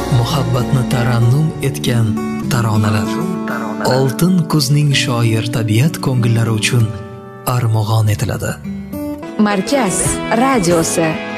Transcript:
muhabbatni tarannum etgan taronalar. Oltin kuzning shoir tabiat ko'ngillari uchun armag'on etiladi. Markaz radiosi